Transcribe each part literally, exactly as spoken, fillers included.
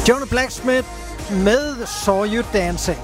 Jonah Blacksmith med Saw You Dancing.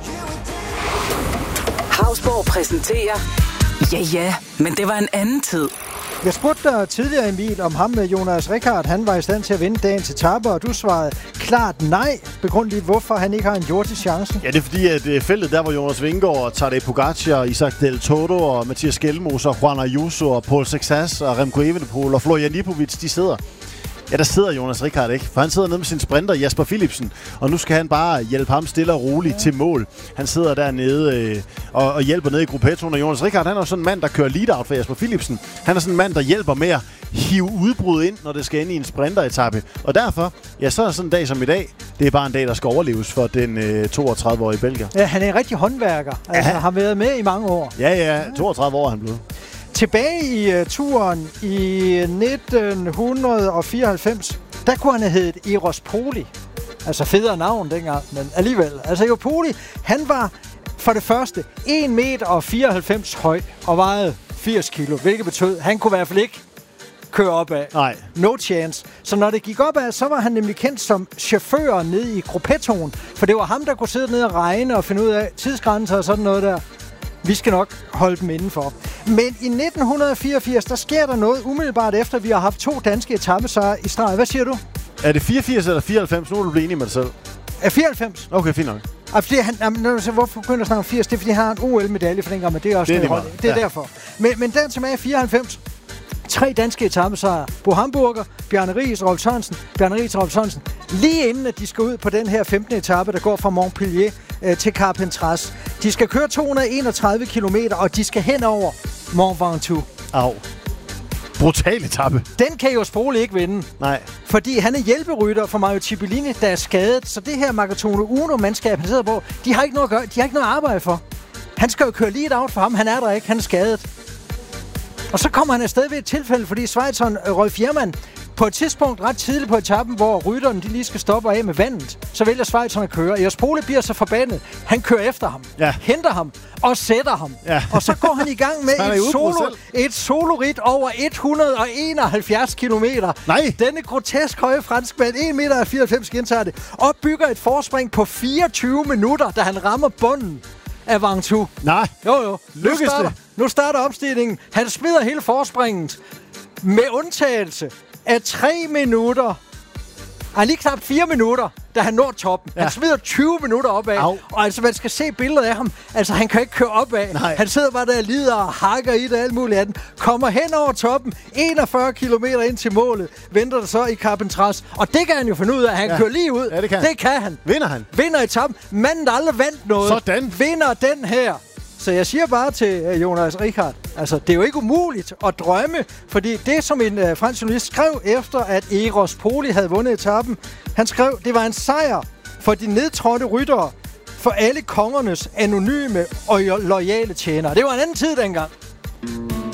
Hausborg præsenterer... Ja, ja, men det var en anden tid. Jeg spurgte dig tidligere, Emil, om ham med Jonas Rickard, han var i stand til at vinde dagens etape, og du svarede klart nej. Begrund lige, hvorfor han ikke har en jordisk chance. Ja, det er fordi, at feltet der, hvor Jonas Vingegaard, Tadej Pogacar, Isaac Del Toro og Mathias Skelmose og Juan Ayuso og Paul Sexas og Remco Evenepoel og Florian Lipovic, de sidder. Ja, der sidder Jonas Rickard ikke, for han sidder nede med sin sprinter Jasper Philipsen, og nu skal han bare hjælpe ham stille og roligt ja. til mål. Han sidder dernede øh, og, og hjælper nede i gruppettoen, og Jonas Rickard, han er sådan en mand, der kører lead-out for Jasper Philipsen. Han er sådan en mand, der hjælper med at hive udbrud ind, når det skal ind i en sprinteretappe. Og derfor, ja, så er sådan en dag som i dag, det er bare en dag, der skal overleves for den øh, toogtredive-årige belgier. Ja, han er en rigtig håndværker. Altså, ja. har været med i mange år. Ja, ja, toogtredive år er han blevet. Tilbage i uh, turen i nitten fireoghalvfems, der kunne han have heddet Eros Poli. Altså federe navn dengang, men alligevel. Altså Eros Poli, han var for det første en meter fireoghalvfems høj og vejede firs kilo, hvilket betød, han kunne i hvert fald ikke køre opad. Nej. No chance. Så når det gik opad, så var han nemlig kendt som chauffør nede i gruppettoen, for det var ham, der kunne sidde nede og regne og finde ud af tidsgrænser og sådan noget der. Vi skal nok holde dem indenfor. Men i nitten fireogfirs, der sker der noget umiddelbart efter, vi har haft to danske etapesejre i streg. Hvad siger du? Er det fireogfirs eller fireoghalvfems? Nu er du blevet enig med dig selv. Er fireoghalvfems? Okay, fint nok. Og fordi han, jamen, når du siger, hvorfor begynder at snakke om firs? Det er, fordi han har en O L-medalje for dengang, men det er også det er, det, det er ja. derfor. Men, men den tilbage i fireoghalvfems. Tre danske etapesejre. Bo Hamburger, Bjarne Riis og Rolf Sørensen. Bjarne Riis og Rolf Sørensen. Lige inden, at de skal ud på den her femtende etape, der går fra Montpellier øh, til Carpentras. De skal køre to hundrede og enogtredive kilometer, og de skal hen over Mont Ventoux. Au. Brutal etape. Den kan jo Sprole ikke vinde. Nej. Fordi han er hjælperytter for Mario Cipollini, der er skadet. Så det her Maratone Uno-mandskab, han sidder på, de har ikke noget at gøre. De har ikke noget at arbejde for. Han skal jo køre lead out for ham. Han er der ikke. Han er skadet. Og så kommer han afsted ved et tilfælde, fordi Schweizeren Rolf Jermann på et tidspunkt ret tidligt på etappen, hvor rytterne de lige skal stoppe af med vandet, så vælger Schweizeren at køre. Eros Poli bliver så forbandet. Han kører efter ham, ja. henter ham og sætter ham. Ja. Og så går han i gang med et, solo, et solorit over et hundrede og enoghalvfjerds kilometer. Nej. Denne grotesk høje franskmand, en meter fireoghalvfems gentager det, og bygger et forspring på fireogtyve minutter, da han rammer bunden af Ventoux. Nej. Jo, jo. Lykkes nu starter, det? Nu starter opstigningen. Han smider hele forspringet med undtagelse af tre minutter. Han lige knap fire minutter, da han når toppen. Ja. Han smider tyve minutter opad. Au. Og altså, man skal se billedet af ham. Altså, han kan ikke køre opad. Nej. Han sidder bare der og lider og hakker i det alt muligt af den. Kommer hen over toppen. enogfyrre kilometer ind til målet. Venter der så i Carpentras. Og det kan han jo finde ud af. Han ja. kører lige ud. Ja, det kan. Det kan han. Vinder han? Vinder etappen. Manden, der aldrig vandt noget. Sådan. Vinder den her. Så jeg siger bare til uh, Jonas Rickard, altså det er jo ikke umuligt at drømme, fordi det som en uh, fransk journalist skrev efter, at Eros Poli havde vundet etappen, han skrev, det var en sejr for de nedtrådte ryttere, for alle kongernes anonyme og loyale tjenere. Det var en anden tid dengang.